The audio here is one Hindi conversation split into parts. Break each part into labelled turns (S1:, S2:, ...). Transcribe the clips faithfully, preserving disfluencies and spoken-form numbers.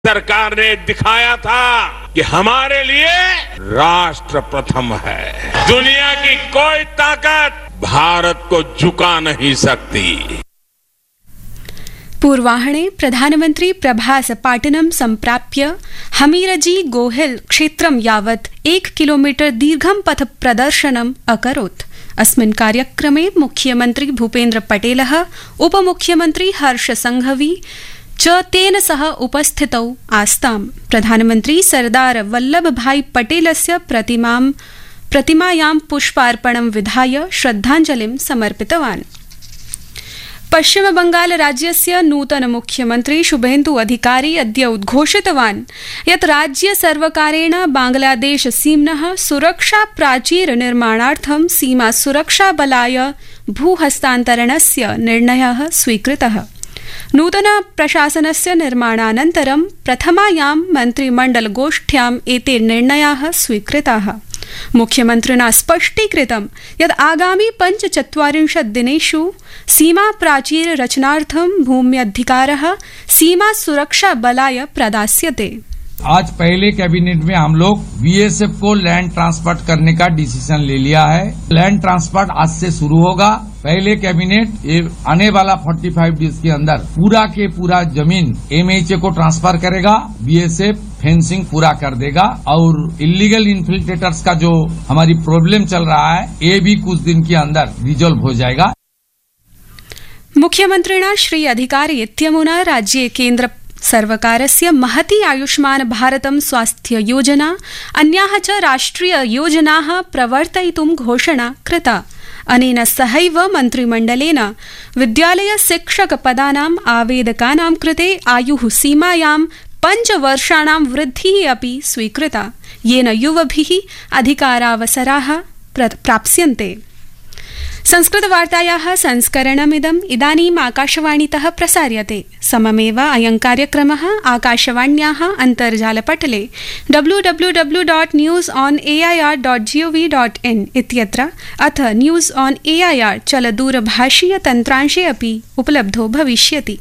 S1: सरकार ने दिखाया था कि हमारे लिए राष्ट्र प्रथम है। दुनिया की कोई ताकत भारत को झुका नहीं सकती।
S2: पूर्वाह्णे प्रधानमंत्री प्रभास पाटनं सम्प्राप्य हमीरजी गोहिल क्षेत्रं यावत् एक किलोमीटर दीर्घं पथ प्रदर्शनम् अकरोत्। अस्मिन् कार्यक्रमे मुख्यमंत्री भूपेन्द्र पटेलः, उपमुख्यमंत्री हर्ष संघवी च तेन सह उपस्थितौ आस्ताम्। प्रधानमंत्री सरदार वल्लभभाई पटेलस्य प्रतिमां प्रतिमायां पुष्पार्पणं विधाय श्रद्धाञ्जलिं समर्पितवान्। पश्चिम बंगाल राज्यस्य नूतन मुख्यमंत्री शुभेन्दु अधिकारी अद्य उद्घोषितवान् यत् राज्य सर्वकारेण बांग्लादेश सीम्नः सुरक्षा प्राचीर निर्माणार्थं सीमा सुरक्षा बलाय भूहस्तान्तरणस्य निर्णयः स्वीकृतः। नूतन प्रशासनस्य निर्माणानन्तरं प्रथमायां मन्त्रिमण्डलगोष्ठ्याम् एते निर्णयाः स्वीकृताः। मुख्यमन्त्रिणा स्पष्टीकृतं यत् आगामि पञ्चचत्वारिंशत् दिनेषु सीमा प्राचीर रचनार्थं भूम्यधिकारः सीमा सुरक्षा बलाय प्रदास्यते।
S3: आज पहले कैबिनेट में हम लोग बीएसएफ को लैंड ट्रांसफर करने का डिसीजन ले लिया है। लैंड ट्रांसफर आज से शुरू होगा। पहले कैबिनेट ये आने वाला पैंतालीस डेज के अंदर पूरा के पूरा जमीन एमएचए को ट्रांसफर करेगा। बीएसएफ फेंसिंग पूरा कर देगा और इलीगल इन्फिल्ट्रेटर्स का जो हमारी प्रॉब्लम चल रहा है ये भी कुछ दिन के अंदर रिजॉल्व हो जाएगा।
S2: मुख्यमन्त्रिणा श्री अधिकारी इत्यमुना राज्ये केन्द्र सर्वकारस्य महती आयुष्मान भारतं स्वास्थ्य योजना अन्याः च राष्ट्रिय योजनाः प्रवर्तयितुं घोषणा कृता। अनेन सहैव मन्त्रिमण्डलेन विद्यालय शिक्षक पदानाम् आवेदकानां कृते आयुः सीमायां पञ्चवर्षाणां वृद्धिः अपि स्वीकृता, येन युवभिः अधिकारावसराः प्राप्स्यन्ते। संस्कृतवार्तायाः संस्करणमिदम् इदानीम् आकाशवाणीतः प्रसार्यते। सममेव अयं कार्यक्रमः आकाशवाण्याः अन्तर्जालपटले W W W dot news on A I are dot ji O V dot in इत्यत्र अथ न्यूज़ आन् ए ऐ आर् चलदूरभाषीय तन्त्रांशे अपि उपलब्धो भविष्यति।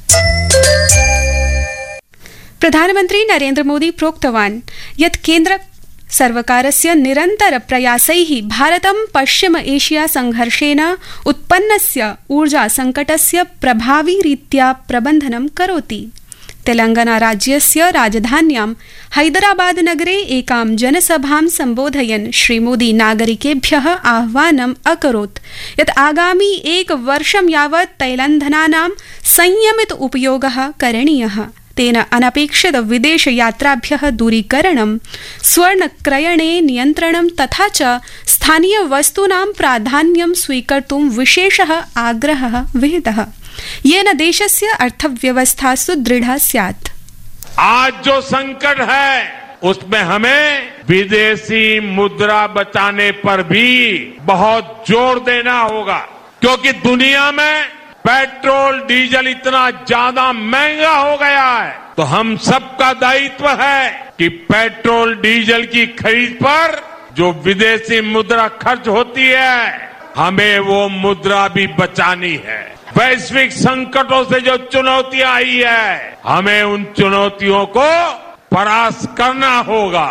S2: प्रधानमन्त्री नरेन्द्र मोदी प्रोक्तवान् यत् केन्द्र सर्वकारस्य निरन्तर प्रयासैः भारतं पश्चिम एशिया संघर्षेण उत्पन्नस्य ऊर्जा संकटस्य प्रभावी रीत्या प्रबन्धनं करोति। तेलंगाना राज्यस्य राजधान्यां हैदराबाद नगरे एकां जनसभां सम्बोधयन् श्रीमोदी नागरिकेभ्यः आह्वानम् अकरोत् यत् आगामि एक वर्षं यावत् तैलन्धनानां संयमित उपयोगः करणीयः। तेन अनपेक्षित विदेश यात्राभ्यः दूरीकरणं, स्वर्णक्रयणे नियन्त्रणं तथा च स्थानीय वस्तूनां प्राधान्यं स्वीकर्तुं विशेषः आग्रहः विहितः, येन देशस्य अर्थव्यवस्था सुदृढ़ा स्यात्।
S1: आज जो संकट है उसमें हमें विदेशी मुद्रा बचाने पर भी बहुत जोर देना होगा, क्योंकि दुनिया में पेट्रोल डीजल इतना ज्यादा महंगा हो गया है। तो हम सबका दायित्व है कि पेट्रोल डीजल की खरीद पर जो विदेशी मुद्रा खर्च होती है हमें वो मुद्रा भी बचानी है। वैश्विक संकटों से जो चुनौतियां आई है हमें उन चुनौतियों को परास्त करना होगा।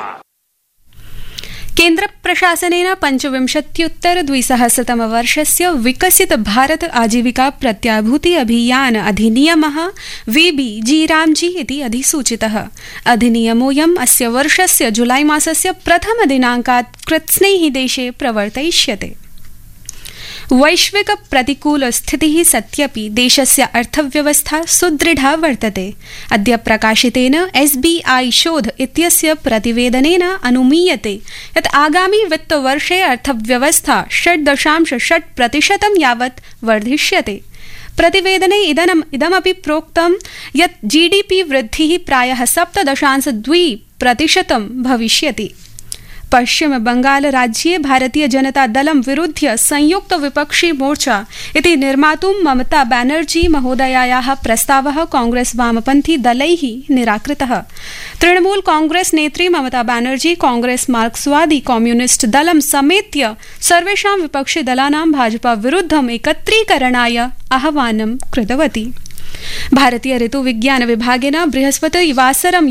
S2: केन्द्र प्रशासनेन पञ्चविंशत्युत्तर द्विसहस्रतमवर्षस्य विकसित भारत आजीविका प्रत्याभूति अभियान अधिनियमः वी बी जी रामजी इति अधिसूचितः। अधिनियमोऽयम् अस्य वर्षस्य जुलाई मासस्य प्रथमदिनाङ्कात् कृत्स्नैः देशे प्रवर्तयिष्यते। वैश्विक प्रतिकूल स्थितिः सत्यपि देशस्य अर्थव्यवस्था सुदृढा वर्तते। अद्य प्रकाशितेन एस् बी आई शोध इत्यस्य प्रतिवेदनेन अनुमीयते यत् आगामि वित्तवर्षे अर्थव्यवस्था षट् दशांश षट् प्रतिशतं यावत् वर्धिष्यते। प्रतिवेदने इदम् इदमपि प्रोक्तं यत् जीडीपी वृद्धिः प्रायः सप्त दशांश द्वि प्रतिशतं भविष्यति। पश्चिम बंगाल राज्ये भारतीय जनता दलं विरुध्य संयुक्त विपक्षी मोर्चा इति निर्मातुं ममता बैनर्जी महोदयायाः प्रस्तावः कांग्रेस वामपंथी दलैः निराकृतः। तृणमूल कांग्रेस नेत्री ममता बैनर्जी कांग्रेस मार्क्सवादी कम्युनिस्ट दलं समेत्य सर्वेषां विपक्षी दलानां भाजपा विरुद्धम् एकत्रीकरणाय आह्वानं कृतवती। भारतीय ऋतु विज्ञान विभागेन बृहस्पतिवासरं